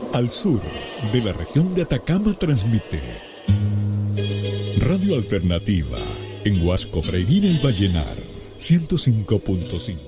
Al sur de la región de Atacama transmite Radio Alternativa en Huasco, Freirina y Vallenar 105.5.